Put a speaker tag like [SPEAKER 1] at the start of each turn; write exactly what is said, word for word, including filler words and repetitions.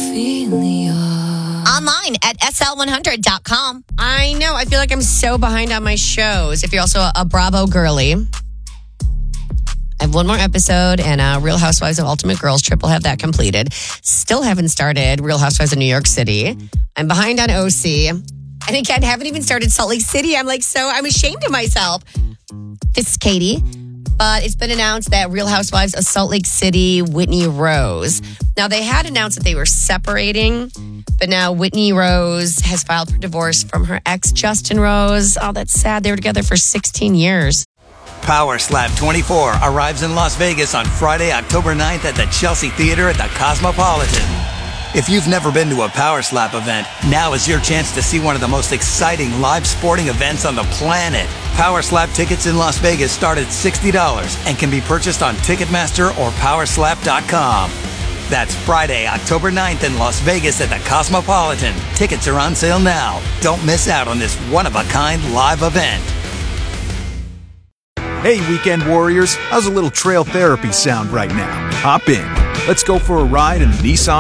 [SPEAKER 1] Ophelia.
[SPEAKER 2] Online at S L one hundred dot com.
[SPEAKER 3] I know. I feel like I'm so behind on my shows. If you're also a, a Bravo girly, I have one more episode and uh, Real Housewives of Ultimate Girls Trip will have that completed. Still haven't started Real Housewives of New York City. I'm behind on O C. And again, haven't even started Salt Lake City. I'm like, so I'm ashamed of myself. This is Katie. But it's been announced that Real Housewives of Salt Lake City, Whitney Rose. Now, they had announced that they were separating, but now Whitney Rose has filed for divorce from her ex, Justin Rose. Oh, that's sad. They were together for sixteen years.
[SPEAKER 4] Power Slap twenty-four arrives in Las Vegas on Friday, October ninth at the Chelsea Theater at the Cosmopolitan. If you've never been to a Power Slap event, now is your chance to see one of the most exciting live sporting events on the planet. Power Slap tickets in Las Vegas start at sixty dollars and can be purchased on Ticketmaster or power slap dot com. That's Friday, October ninth in Las Vegas at the Cosmopolitan. Tickets are on sale now. Don't miss out on this one-of-a-kind live event.
[SPEAKER 5] Hey, weekend warriors, how's a little trail therapy sound right now? Hop in. Let's go for a ride in the Nissan